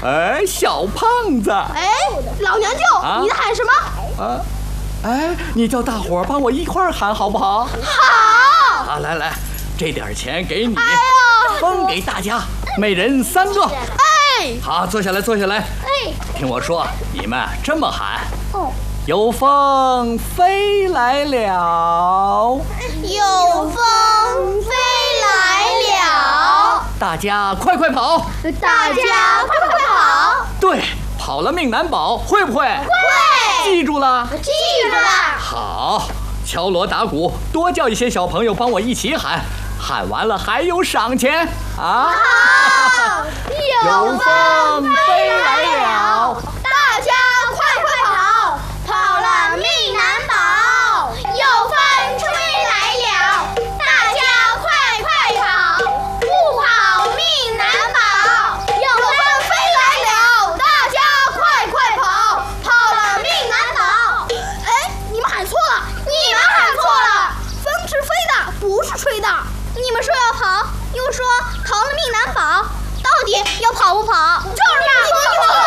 哎，小胖子。 哎，老娘舅，你在喊什么？ 哎，你叫大伙儿帮我一块儿喊好不好？ 好。 好，来，这点钱给你， 哎呀， 分给大家，每人3个。 哎， 好，坐下来。 哎， 听我说，你们这么喊。有风飞来了， 有风飞来了， 大家快跑！ 大家快跑！ 对，跑了命难保，会不会？ 会。 记住了？ 记住了。 好，敲锣打鼓，多叫一些小朋友帮我一起喊，喊完了还有赏钱啊！ 好， 有风飞来了， 大家快跑！跑了命难保，有风吹来了，大家快跑！不跑命难保，有风飞来了，大家快跑！跑了命难保。哎，你们喊错了，风是飞的，不是吹的。你们说要跑，又说逃了命难保，到底要跑不跑？就是你错了。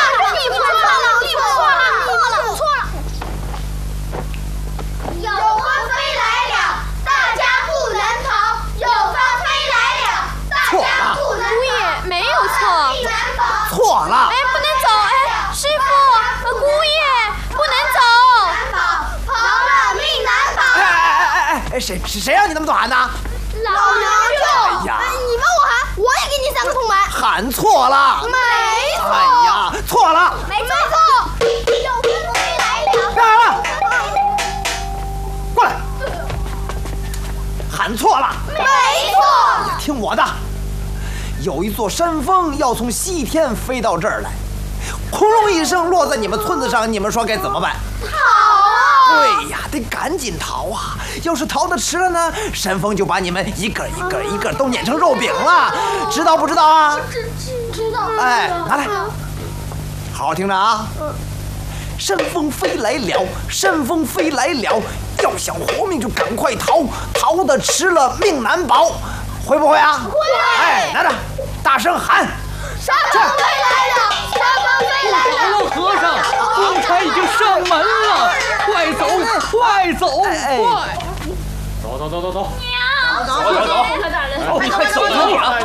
有风飞来了，大家不能逃。有风飞来了，大家不能逃。 姑爷没有错。 错了。 哎，不能走！哎，师傅，姑爷不能走。 跑了命难保。 哎，谁让你那么短呢？ 老娘舅。 哎呀， 你帮我喊，我也给你3个铜板。 喊错了。 没错。 哎呀，错了。 没错。有风飞来了。 干啥了？过来。喊错了。 没错。 听我的，有一座山峰要从西天飞到这儿来，轰隆一声落在你们村子上，你们说该怎么办？ 逃啊！ 对呀，得赶紧逃啊！要是逃得迟了呢，山峰就把你们一个都碾成肉饼了，知道不知道啊？ 知道。 哎，拿来，好好听着啊！山风飞来了，山风飞来了，要想活命就赶快逃，逃得迟了命难保，会不会啊？ 会。 哎，拿着，大声喊！ 山风飞来了，山风飞来了！ 老和尚，公差已经上门了，快走！快！走！你快走啊！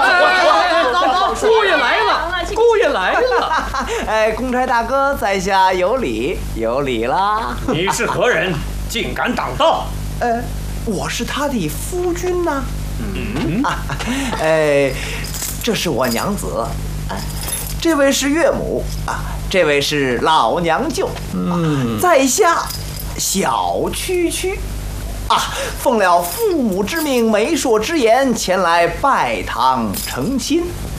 姑爷来了！ 哎，公差大哥在下有礼啦。 你是何人？竟敢挡道？ 我是他的夫君呐。这是我娘子，这位是岳母啊，这位是老娘舅，在下小区啊，奉了父母之命、媒妁之言前来拜堂成亲。